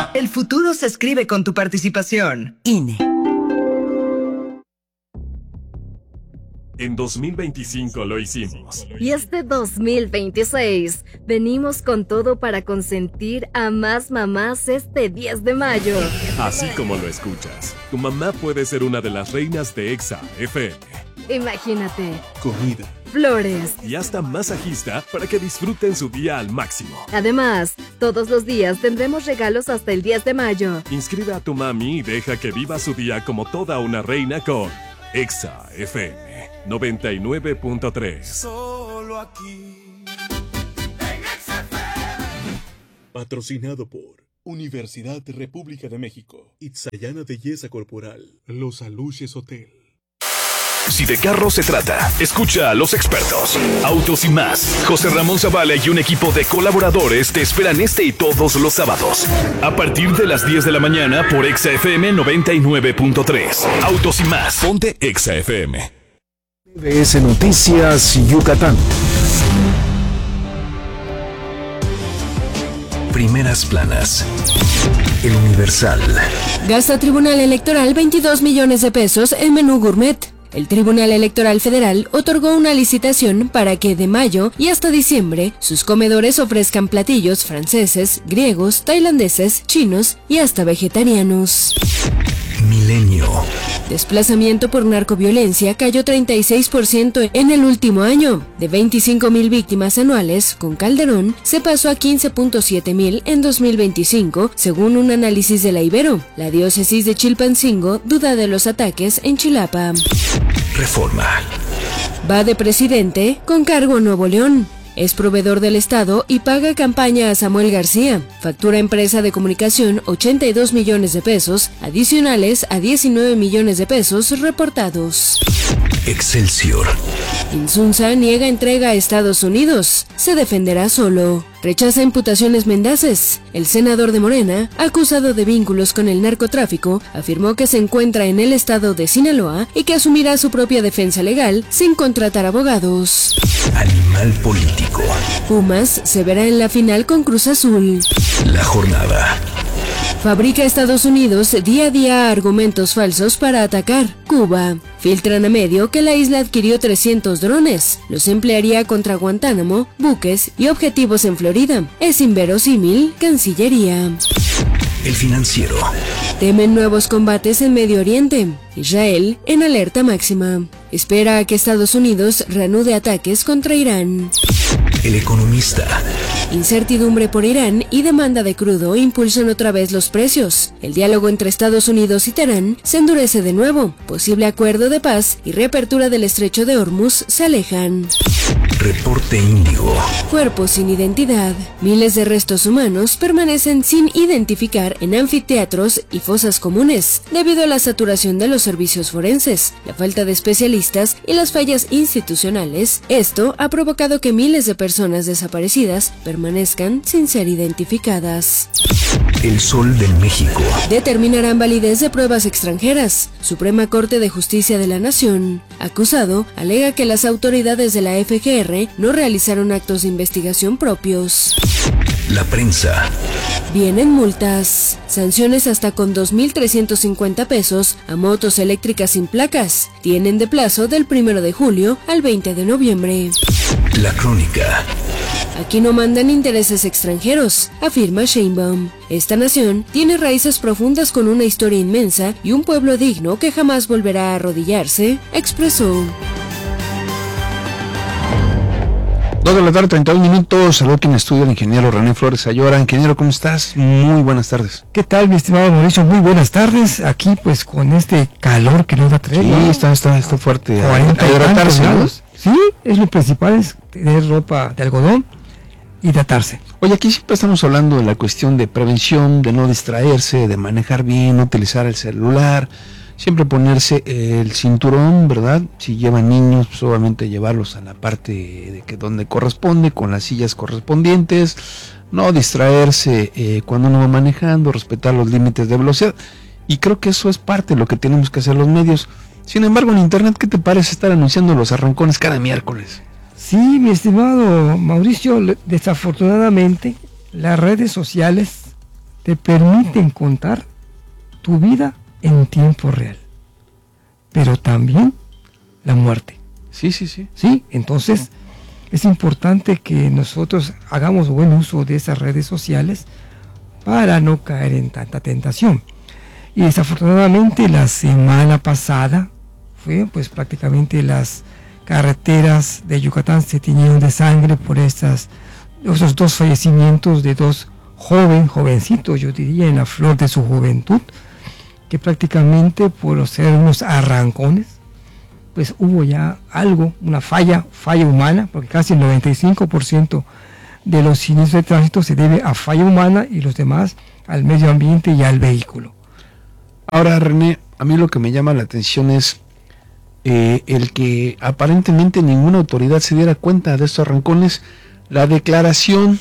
El futuro se escribe con tu participación. INE. En 2025 lo hicimos. Y este 2026 venimos con todo para consentir a más mamás este 10 de mayo. Así como lo escuchas, tu mamá puede ser una de las reinas de Exa FM. Imagínate. Comida, flores y hasta masajista para que disfruten su día al máximo. Además, todos los días tendremos regalos hasta el 10 de mayo. Inscribe a tu mami y deja que viva su día como toda una reina con Exa FM 99.3. Solo aquí. Patrocinado por Universidad República de México, Itzayana Belleza Corporal, Los Aluches Hotel. Si de carro se trata, escucha a los expertos. Autos y más. José Ramón Zavala y un equipo de colaboradores te esperan este y todos los sábados. A partir de las 10 de la mañana por Exa FM 99.3. Autos y más. Ponte Exa FM. MBS Noticias Yucatán. Primeras planas. El Universal. Gasta Tribunal Electoral 22 millones de pesos en menú gourmet. El Tribunal Electoral Federal otorgó una licitación para que de mayo y hasta diciembre sus comedores ofrezcan platillos franceses, griegos, tailandeses, chinos y hasta vegetarianos. Milenio. Desplazamiento por narcoviolencia cayó 36% en el último año. De 25,000 víctimas anuales, con Calderón se pasó a 15,700 en 2025, según un análisis de la Ibero. La diócesis de Chilpancingo duda de los ataques en Chilapa. Reforma. Va de presidente con cargo a Nuevo León. Es proveedor del Estado y paga campaña a Samuel García. Factura empresa de comunicación 82 millones de pesos, adicionales a 19 millones de pesos reportados. Excelsior. Insunza niega entrega a Estados Unidos. Se defenderá solo. Rechaza imputaciones mendaces. El senador de Morena, acusado de vínculos con el narcotráfico, afirmó que se encuentra en el estado de Sinaloa y que asumirá su propia defensa legal sin contratar abogados. Animal político. Pumas se verá en la final con Cruz Azul. La jornada. Fabrica Estados Unidos día a día argumentos falsos para atacar Cuba. Filtran a medio que la isla adquirió 300 drones. Los emplearía contra Guantánamo, buques y objetivos en Florida. Es inverosímil, Cancillería. El Financiero. Temen nuevos combates en Medio Oriente. Israel en alerta máxima. Espera a que Estados Unidos reanude ataques contra Irán. El Economista. Incertidumbre por Irán y demanda de crudo impulsan otra vez los precios. El diálogo entre Estados Unidos y Teherán se endurece de nuevo. Posible acuerdo de paz y reapertura del estrecho de Hormuz se alejan. Reporte Índigo. Cuerpos sin identidad. Miles de restos humanos permanecen sin identificar en anfiteatros y fosas comunes, debido a la saturación de los servicios forenses, la falta de especialistas y las fallas institucionales. Esto ha provocado que miles de personas desaparecidas permanezcan sin ser identificadas. El Sol de México. Determinarán validez de pruebas extranjeras. Suprema Corte de Justicia de la Nación. Acusado alega que las autoridades de la FGR no realizaron actos de investigación propios. La Prensa. Vienen multas. Sanciones hasta con 2,350 pesos a motos eléctricas sin placas. Tienen de plazo del 1 de julio al 20 de noviembre. La Crónica. Aquí no mandan intereses extranjeros, afirma Sheinbaum. Esta nación tiene raíces profundas con una historia inmensa y un pueblo digno que jamás volverá a arrodillarse, expresó. 2 de la tarde, 32 minutos. Saludo aquí en el estudio el ingeniero René Flores Ayora. Ingeniero, ¿cómo estás? Muy buenas tardes. ¿Qué tal, mi estimado Mauricio? Muy buenas tardes. Aquí, pues, con este calor que nos va a traer. Sí, ¿no? está fuerte. 40 grados. Sí, es lo principal, es tener ropa de algodón, hidratarse. Oye, aquí siempre estamos hablando de la cuestión de prevención, de no distraerse, de manejar bien, no utilizar el celular, siempre ponerse el cinturón, ¿verdad? Si llevan niños, pues obviamente llevarlos a la parte de que donde corresponde, con las sillas correspondientes, no distraerse cuando uno va manejando, respetar los límites de velocidad. Y creo que eso es parte de lo que tenemos que hacer los medios. Sin embargo, en internet, ¿qué te parece estar anunciando los arrancones cada miércoles? Sí, mi estimado Mauricio, desafortunadamente las redes sociales te permiten contar tu vida en tiempo real, pero también la muerte. Sí. Sí, entonces es importante que nosotros hagamos buen uso de esas redes sociales para no caer en tanta tentación. Y desafortunadamente la semana pasada fue pues prácticamente las carreteras de Yucatán se tiñeron de sangre por esos dos fallecimientos de dos jovencitos, yo diría, en la flor de su juventud, que prácticamente por ser unos arrancones, pues hubo ya algo, una falla humana, porque casi el 95% de los siniestros de tránsito se debe a falla humana y los demás al medio ambiente y al vehículo. Ahora, René, a mí lo que me llama la atención es el que aparentemente ninguna autoridad se diera cuenta de estos arrancones. La declaración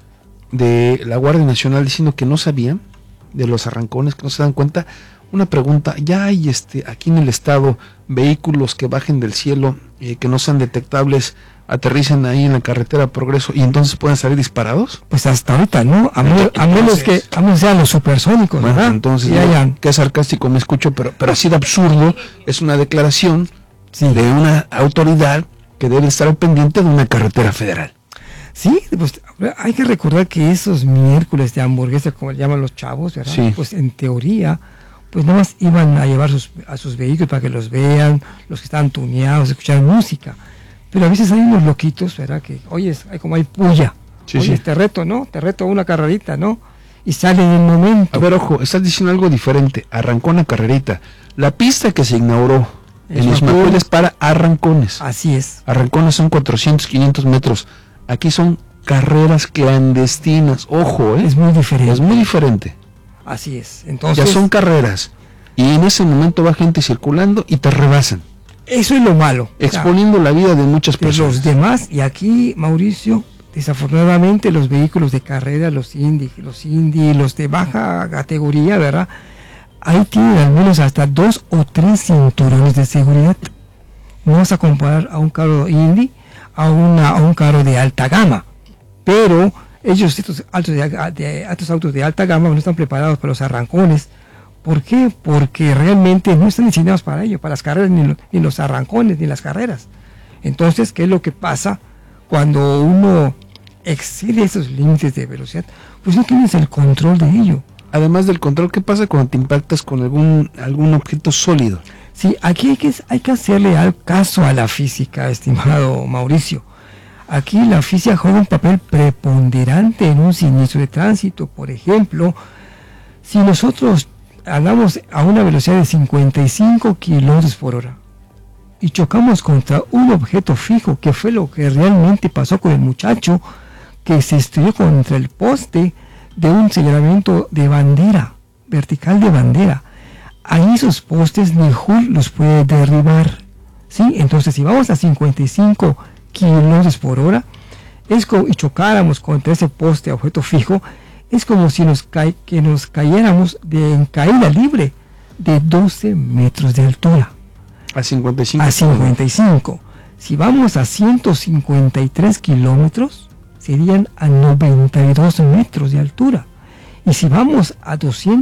de la Guardia Nacional diciendo que no sabían de los arrancones, que no se dan cuenta. Una pregunta, ¿ya hay aquí en el estado vehículos que bajen del cielo, que no sean detectables, aterricen ahí en la carretera Progreso y entonces pueden salir disparados? Pues hasta ahorita no, a menos que sean los supersónicos, bueno, ¿verdad? Entonces, qué sarcástico me escucho, pero así de absurdo es una declaración de una autoridad que debe estar al pendiente de una carretera federal. Sí, pues hay que recordar que esos miércoles de hamburguesa, como le llaman los chavos, ¿verdad? Sí. Pues en teoría, pues nada más iban a llevar a sus vehículos para que los vean, los que estaban tuneados, escuchar música. Pero a veces hay unos loquitos, ¿verdad? Que, oye, hay puya. Oye, te reto, ¿no? Te reto a una carrerita, ¿no? Y sale en el momento. A ver, ojo, estás diciendo algo diferente. Arrancó una carrerita. La pista que se inauguró en Ismael es para arrancones. Así es. Arrancones son 400, 500 metros. Aquí son carreras clandestinas. Ojo, Es muy diferente. Es muy diferente. Así es. Entonces, ya son carreras. Y en ese momento va gente circulando y te rebasan. Eso es lo malo. Exponiendo la vida de muchas personas. Los demás, y aquí, Mauricio, desafortunadamente los vehículos de carrera, los Indy, los de baja categoría, ¿verdad? Ahí tienen al menos hasta 2 o 3 cinturones de seguridad. No vas a comparar a un carro Indy a un carro de alta gama. Pero estos autos de alta gama no están preparados para los arrancones. ¿Por qué? Porque realmente no están diseñados para ello, para las carreras, ni los arrancones, ni las carreras. Entonces, ¿qué es lo que pasa cuando uno excede esos límites de velocidad? Pues no tienes el control de ello. Además del control, ¿qué pasa cuando te impactas con algún objeto sólido? Sí, aquí hay que hacerle caso a la física, estimado Mauricio. Aquí la física juega un papel preponderante en un siniestro de tránsito. Por ejemplo, si nosotros andamos a una velocidad de 55 kilómetros por hora y chocamos contra un objeto fijo, que fue lo que realmente pasó con el muchacho que se estrelló contra el poste de un señalamiento de bandera, vertical de bandera. Ahí esos postes ni Hulk los puede derribar, ¿sí? Entonces, si vamos a 55 kilómetros por hora y chocáramos contra ese poste, objeto fijo, es como si nos cayéramos en caída libre de 12 metros de altura. A 55. A 55. Si vamos a 153 kilómetros, serían a 92 metros de altura. Y si vamos a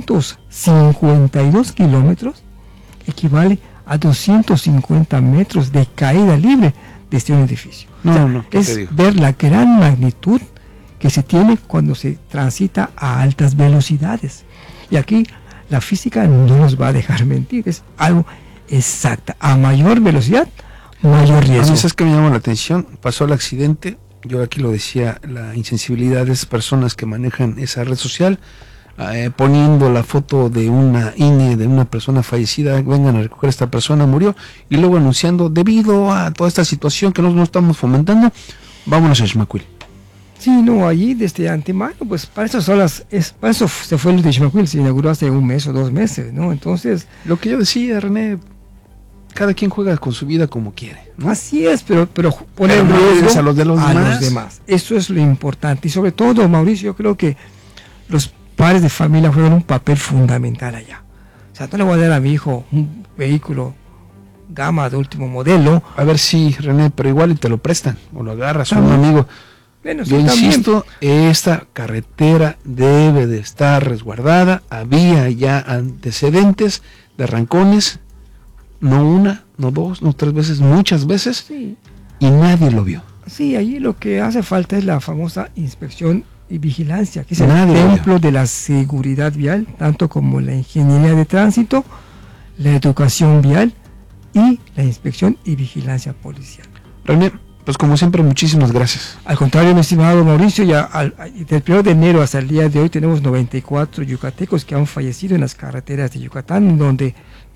252 kilómetros, equivale a 250 metros de caída libre desde un edificio. Es ver la gran magnitud que se tiene cuando se transita a altas velocidades. Y aquí la física no nos va a dejar mentir, es algo exacta. A mayor velocidad, mayor riesgo. A mí es que me llama la atención, pasó el accidente, yo aquí lo decía, la insensibilidad de esas personas que manejan esa red social, poniendo la foto de una INE, de una persona fallecida, vengan a recoger a esta persona, murió, y luego anunciando, debido a toda esta situación que no estamos fomentando, vámonos a Xmaquil. Sí, no, allí desde antemano, pues para eso se fue el de Xmaquil, se inauguró hace 1 mes o 2 meses, ¿no? Entonces, lo que yo decía, René, cada quien juega con su vida como quiere, ¿no? Así es, pero poner riesgo a los demás. Eso es lo importante. Y sobre todo, Mauricio, yo creo que los padres de familia juegan un papel fundamental allá. O sea, no le voy a dar a mi hijo un vehículo gama de último modelo. A ver si, René, pero igual y te lo prestan, o lo agarras a un amigo. Bueno, yo insisto, esta carretera debe de estar resguardada. Había ya antecedentes de arrancones, no una, no dos, no tres veces, muchas veces, sí, y nadie lo vio. Sí, allí lo que hace falta es la famosa inspección y vigilancia, que es el ejemplo de la seguridad vial, tanto como la ingeniería de tránsito, la educación vial y la inspección y vigilancia policial. René, pues como siempre, muchísimas gracias. Al contrario, mi estimado Mauricio, del 1 de enero hasta el día de hoy tenemos 94 yucatecos que han fallecido en las carreteras de Yucatán, donde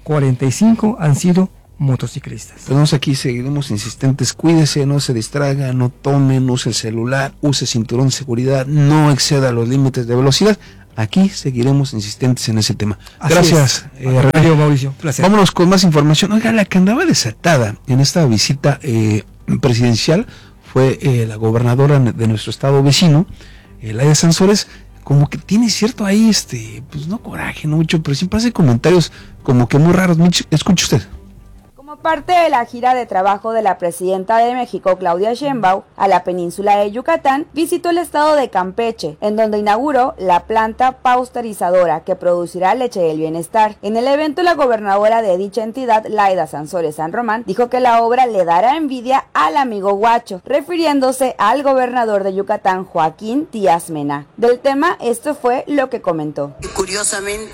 45 han sido motociclistas. Pues aquí seguiremos insistentes, cuídese, no se distraiga, no tome, no use el celular, use cinturón de seguridad, no exceda los límites de velocidad. Aquí seguiremos insistentes en ese tema. Gracias, René. Mauricio, placer. Vámonos con más información. Oiga, la que andaba desatada en esta visita presidencial fue la gobernadora de nuestro estado vecino, Laida Sansores. Como que tiene cierto ahí, pues no coraje, no mucho, pero siempre hace comentarios como que muy raros. Escuche usted. Como parte de la gira de trabajo de la presidenta de México, Claudia Sheinbaum, a la península de Yucatán, visitó el estado de Campeche, en donde inauguró la planta pasteurizadora que producirá leche del bienestar. En el evento, la gobernadora de dicha entidad, Laida Sansores San Román, dijo que la obra le dará envidia al amigo Huacho, refiriéndose al gobernador de Yucatán, Joaquín Díaz Mena. Del tema, esto fue lo que comentó. Curiosamente,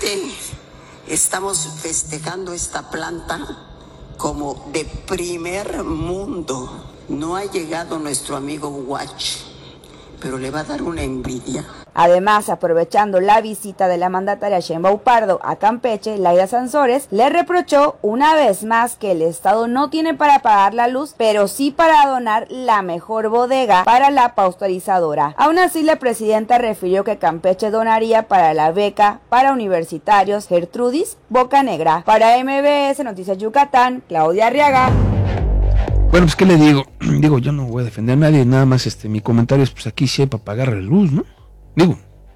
estamos festejando esta planta como de primer mundo. No ha llegado nuestro amigo Huacho, pero le va a dar una envidia. Además, aprovechando la visita de la mandataria Sheinbaum Pardo a Campeche, Laida Sansores le reprochó una vez más que el Estado no tiene para pagar la luz, pero sí para donar la mejor bodega para la pasteurizadora. Aún así, la presidenta refirió que Campeche donaría para la beca para universitarios Gertrudis Bocanegra. Para MBS Noticias Yucatán, Claudia Arriaga. Bueno, pues, ¿qué le digo? Digo, yo no voy a defender a nadie, nada más mi comentario es, pues aquí sí hay para pagar la luz, ¿no? Digo,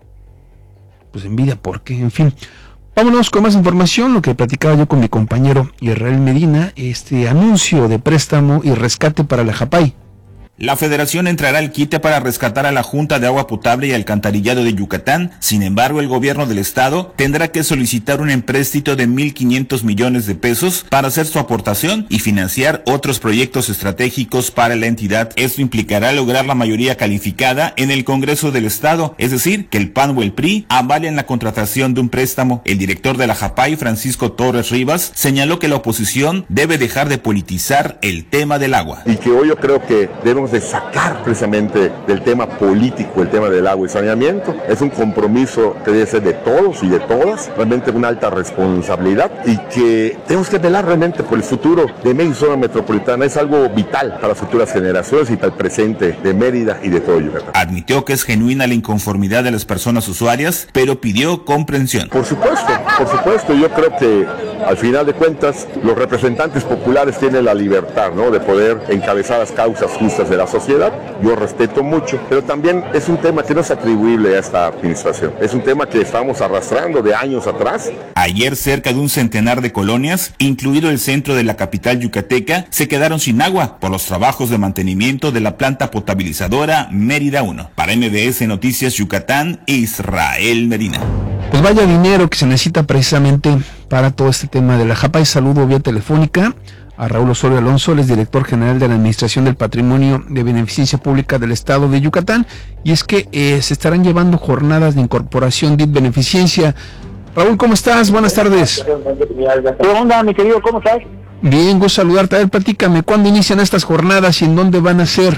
pues envidia, ¿por qué? En fin, vámonos con más información, lo que platicaba yo con mi compañero Israel Medina, anuncio de préstamo y rescate para la Japay. La Federación entrará al quite para rescatar a la Junta de Agua Potable y Alcantarillado de Yucatán. Sin embargo, el gobierno del estado tendrá que solicitar un empréstito de 1.500 millones de pesos para hacer su aportación y financiar otros proyectos estratégicos para la entidad. Esto implicará lograr la mayoría calificada en el Congreso del estado, es decir, que el PAN o el PRI avalen la contratación de un préstamo. El director de la Japay, Francisco Torres Rivas, señaló que la oposición debe dejar de politizar el tema del agua. Y que hoy yo creo que debemos de sacar precisamente del tema político el tema del agua y saneamiento. Es un compromiso que debe ser de todos y de todas, realmente una alta responsabilidad, y que tenemos que velar realmente por el futuro de Mérida y zona metropolitana. Es algo vital para las futuras generaciones y para el presente de Mérida y de todo Yucatán. Admitió que es genuina la inconformidad de las personas usuarias, pero pidió comprensión. Por supuesto, yo creo que al final de cuentas los representantes populares tienen la libertad, ¿no?, de poder encabezar las causas justas de la sociedad. Yo respeto mucho, pero también es un tema que no es atribuible a esta administración. Es un tema que estamos arrastrando de años atrás. Ayer, cerca de un centenar de colonias, incluido el centro de la capital yucateca, se quedaron sin agua por los trabajos de mantenimiento de la planta potabilizadora Mérida 1. Para MBS Noticias Yucatán, Israel Medina. Pues vaya dinero que se necesita precisamente para todo este tema de la Japay. Saludo vía telefónica a Raúl Osorio Alonso, él es director general de la Administración del Patrimonio de Beneficencia Pública del Estado de Yucatán, y es que se estarán llevando jornadas de incorporación de beneficencia. Raúl, ¿cómo estás? Buenas tardes. ¿Qué onda, mi querido? ¿Cómo estás? Bien, gusto saludarte. A ver, platícame, ¿cuándo inician estas jornadas y en dónde van a ser?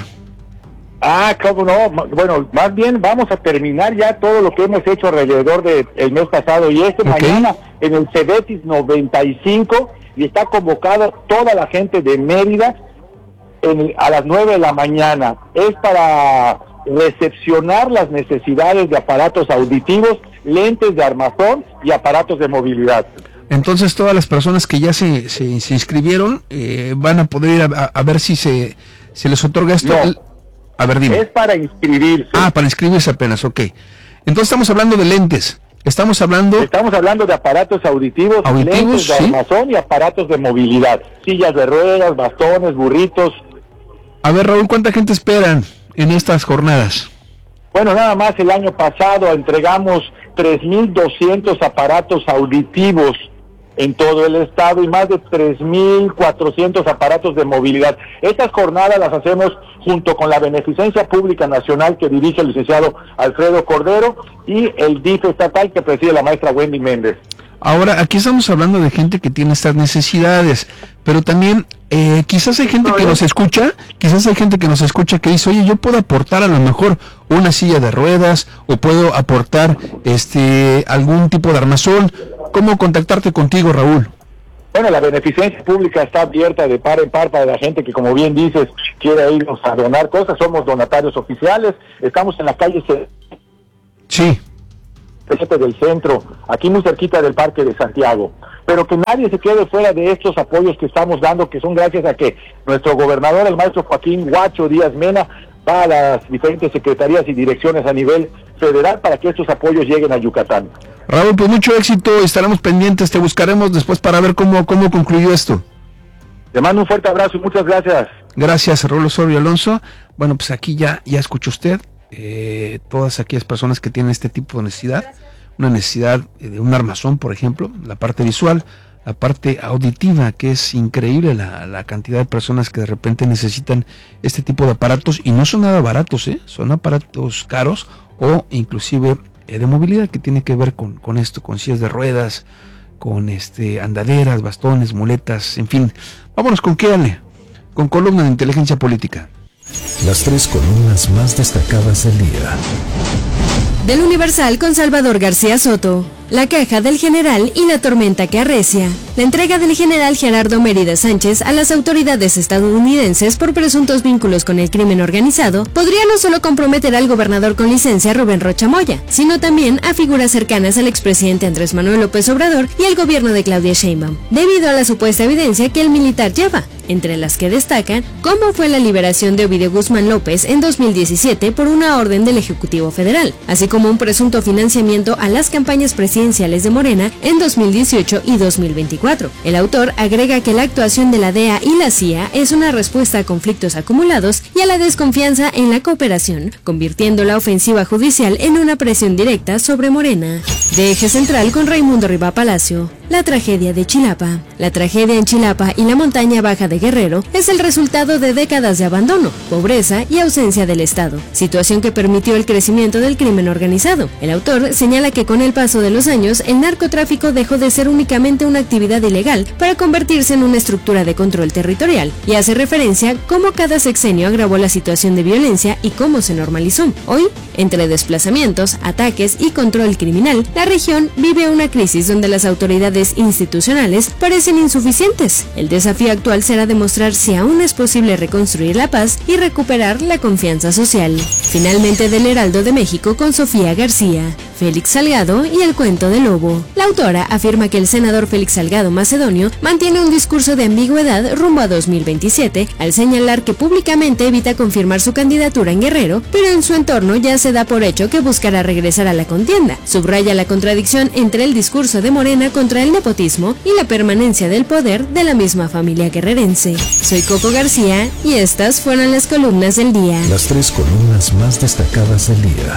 Cómo no, bueno, más bien vamos a terminar ya todo lo que hemos hecho alrededor del mes pasado y mañana en el Cebetis 95, y está convocado toda la gente de Mérida a las 9 de la mañana. Es para recepcionar las necesidades de aparatos auditivos, lentes de armazón y aparatos de movilidad. Entonces todas las personas que ya se inscribieron van a poder ir a ver si se les otorga esto. No, a ver, dime. Es para inscribirse. Para inscribirse apenas, ok. Entonces estamos hablando de lentes. Estamos hablando de aparatos auditivos, lentes de armazón y aparatos de movilidad. Sillas de ruedas, bastones, burritos. A ver, Raúl, ¿cuánta gente esperan? en estas jornadas? Bueno, nada más el año pasado entregamos 3.200 aparatos auditivos en todo el estado y más de 3.400 aparatos de movilidad. Estas jornadas las hacemos junto con la Beneficencia Pública Nacional que dirige el licenciado Alfredo Cordero y el DIF estatal que preside la maestra Wendy Méndez. Ahora, aquí estamos hablando de gente que tiene estas necesidades, pero también quizás hay gente que nos escucha, que dice, oye, yo puedo aportar a lo mejor una silla de ruedas o puedo aportar algún tipo de armazón. ¿Cómo contactarte contigo, Raúl? Bueno, la beneficencia pública está abierta de par en par para la gente que, como bien dices, quiere irnos a donar cosas. Somos donatarios oficiales. Estamos en la calle Sí. del centro, aquí muy cerquita del Parque de Santiago. Pero que nadie se quede fuera de estos apoyos que estamos dando, que son gracias a que nuestro gobernador, el maestro Joaquín Huacho Díaz Mena, va a las diferentes secretarías y direcciones a nivel federal para que estos apoyos lleguen a Yucatán. Raúl, pues mucho éxito, estaremos pendientes, te buscaremos después para ver cómo concluyó esto. Te mando un fuerte abrazo y muchas gracias. Gracias, Raúl Osorio Alonso. Bueno, pues aquí ya escuchó usted, todas aquellas personas que tienen este tipo de necesidad, una necesidad de un armazón, por ejemplo, la parte visual, la parte auditiva, que es increíble la cantidad de personas que de repente necesitan este tipo de aparatos, y no son nada baratos, son aparatos caros o inclusive de movilidad, que tiene que ver con esto, con sillas de ruedas, con andaderas, bastones, muletas, en fin. Vámonos con qué, Ale, con columna de inteligencia política. Las 3 columnas más destacadas del día. Del Universal con Salvador García Soto. La caja del general y la tormenta que arrecia. La entrega del general Gerardo Mérida Sánchez a las autoridades estadounidenses por presuntos vínculos con el crimen organizado podría no solo comprometer al gobernador con licencia Rubén Rocha Moya, sino también a figuras cercanas al expresidente Andrés Manuel López Obrador y al gobierno de Claudia Sheinbaum, debido a la supuesta evidencia que el militar lleva, entre las que destacan cómo fue la liberación de Ovidio Guzmán López en 2017 por una orden del Ejecutivo Federal, así como un presunto financiamiento a las campañas presidenciales de Morena en 2018 y 2024. El autor agrega que la actuación de la DEA y la CIA es una respuesta a conflictos acumulados y a la desconfianza en la cooperación, convirtiendo la ofensiva judicial en una presión directa sobre Morena. De eje central con Raimundo Riva Palacio. La tragedia de Chilapa. La tragedia en Chilapa y la montaña baja de Guerrero es el resultado de décadas de abandono, pobreza y ausencia del Estado, situación que permitió el crecimiento del crimen organizado. El autor señala que con el paso de los años, el narcotráfico dejó de ser únicamente una actividad ilegal para convertirse en una estructura de control territorial, y hace referencia a cómo cada sexenio agravó la situación de violencia y cómo se normalizó. Hoy, entre desplazamientos, ataques y control criminal, la región vive una crisis donde las autoridades institucionales parecen insuficientes. El desafío actual será demostrar si aún es posible reconstruir la paz y recuperar la confianza social. Finalmente, del Heraldo de México con Sofía García. Félix Salgado y el cuento del lobo. La autora afirma que el senador Félix Salgado Macedonio mantiene un discurso de ambigüedad rumbo a 2027 al señalar que públicamente evita confirmar su candidatura en Guerrero, pero en su entorno ya se da por hecho que buscará regresar a la contienda. Subraya la contradicción entre el discurso de Morena contra el nepotismo y la permanencia del poder de la misma familia guerrerense. Soy Coco García y estas fueron las columnas del día. Las 3 columnas más destacadas del día.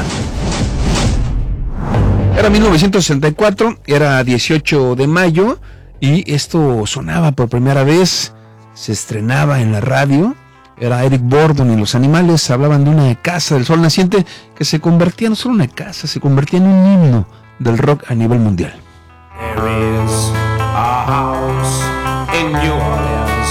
Era 1964, era 18 de mayo y esto sonaba por primera vez, se estrenaba en la radio, era Eric Burdon y los Animales, hablaban de una casa del sol naciente que se convertía no solo en una casa, se convertía en un himno del rock a nivel mundial. There is a house in your